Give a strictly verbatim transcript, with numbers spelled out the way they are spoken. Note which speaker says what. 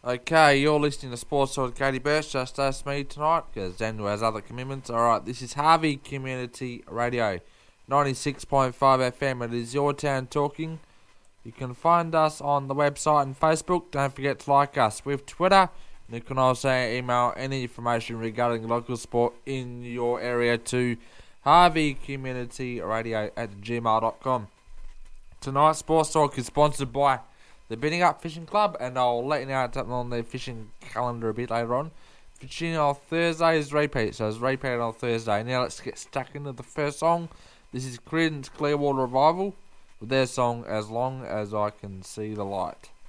Speaker 1: Okay, you're listening to Sports Talk with Katie Burst, just us me tonight, because Daniel has other commitments. Alright, this is Harvey Community Radio, ninety-six point five F M. It is your town talking. You can find us on the website and Facebook. Don't forget to like us with Twitter. And you can also email any information regarding local sport in your area to Harvey Community Radio at gmail dot com. Tonight's Sports Talk is sponsored by the Bidding Up Fishing Club, and I'll let you know what's happening on their fishing calendar a bit later on. Fishing on Thursday is repeat, so it's repeated on Thursday. Now let's get stuck into the first song. This is Creedence Clearwater Revival with their song As Long As I Can See the Light.